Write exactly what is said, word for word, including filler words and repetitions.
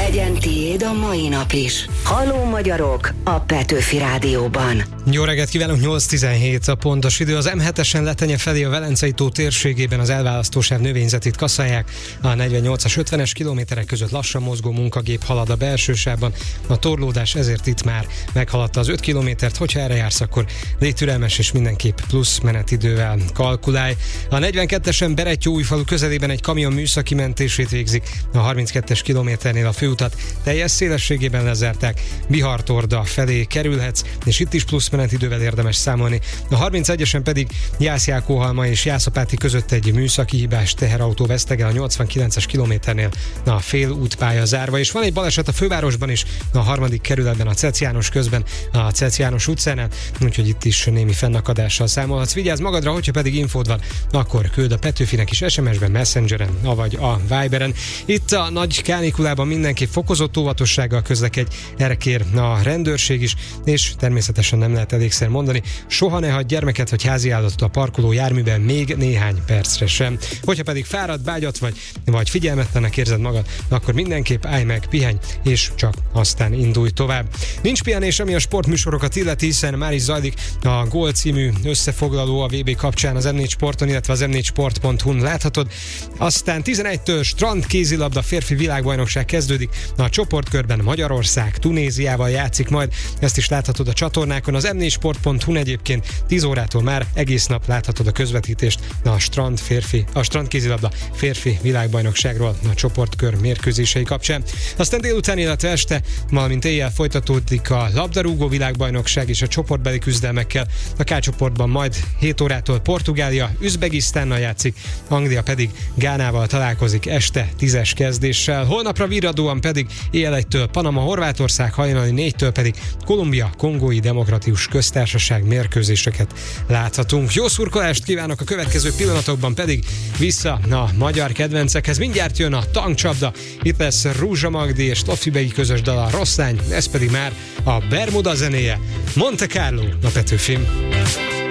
Legyen tiéd a mai nap is. Halló magyarok a Petőfi Rádióban. Jó reggelt kívánunk, nyolc tizenhét a pontos idő. Az em hetesen Letenye felé a Velencei tó térségében az elválasztósáv növényzetét kasszálják. A negyvennyolcas ötvenes kilométerek között lassan mozgó munkagép halad a belső sávban. A torlódás ezért itt már meghaladta az öt kilométert, hogyha erre jársz, akkor légy türelmes és mindenképp plusz menetidővel kalkulálj. A negyvenkettesen Berettyóújfalu közelében egy kamion műszaki mentését végzik. A harminckettes kilométernél a főutat teljes szélességében lezárták. Bihartorda felé kerülhetsz, és itt is plusz menetidővel érdemes számolni. A harmincegyesen pedig Jász-Jákóhalma és Jászapáti között egy műszaki hibás teherautó vesztegel a nyolcvankilences kilométernél a fél útpálya zárva, és van egy baleset a fővárosban is, a harmadik kerületben a Cec János közben a Cec János utcánál, úgyhogy itt is némi fennakadással számolhatsz. Vigyázz magadra, hogyha pedig infód van, akkor küld a Petőfinek is es em es-ben, Messengeren, avagy a Viberen. Itt a nagy kánikulában mindenki fokozott óvatossággal közlekedj, erre kér a rendőrség is, és természetesen nem lehet elégszer mondani, soha ne hagyj gyermeket vagy háziállatot a parkoló járműben még néhány percre sem. Hogyha pedig fáradt, bágyat vagy, vagy figyelmetlenek érzed magad, akkor mindenképp állj meg, pihenj, és csak aztán indulj tovább. Nincs pihenés, ami a sportműsorokat illeti, hiszen már is zajlik a Gól című összefoglaló a vé bé kapcsán az em négy Sporton, illetve az em négy sport pont hu-n láthatod. Aztán tizenegytől strand kézilabda férfi világbajnokság kezdődik. A csoportkörben Magyarország Tunéziával játszik majd. Ezt is láthatod a csatornákon. Az em négy sport pont hu-n egyébként tíz órától már egész nap láthatod a közvetítést a strand férfi, a strand kézilabda férfi világbajnokságról a csoportkör mérkőzései kapcsán. Aztán délután, illetve este, valamint éjjel folytatódik a labdarúgó világbajnokság és a csoportbeli küzdelmekkel. A K csoportban majd hét órától Portugália Üzbegisztánnal játszik, Anglia pedig Gánával találkozik este tízes kezdéssel. Holnapra virradóan pedig éjjel egytől Panama Horvátország, hajnali négytől pedig Kolumbia Kongói Demokratikus Köztársaság mérkőzéseket láthatunk. Jó szurkolást kívánok, a következő pillanatokban pedig vissza a magyar kedvencekhez. Mindjárt jön a tankcsapda, itt lesz Rúzsa Magdi és Toffi Begi közös dala, a Rossz lány, ez pedig már a Bermuda zenéje. Monte Carlo a Petőfin.